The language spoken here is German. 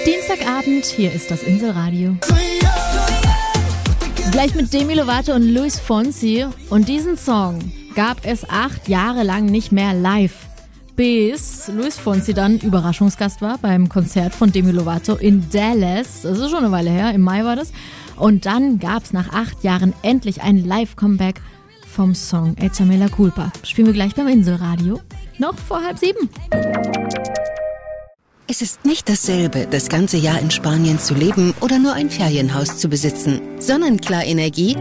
Dienstagabend, hier ist das Inselradio. Gleich mit Demi Lovato und Luis Fonsi. Und diesen Song gab es 8 Jahre lang nicht mehr live. Bis Luis Fonsi dann Überraschungsgast war beim Konzert von Demi Lovato in Dallas. Das ist schon eine Weile her, im Mai war das. Und dann gab es nach 8 Jahren endlich ein Live-Comeback vom Song Échame la Culpa. Spielen wir gleich beim Inselradio. Noch vor 6:30. Es ist nicht dasselbe, das ganze Jahr in Spanien zu leben oder nur ein Ferienhaus zu besitzen. Sonnenklar Energie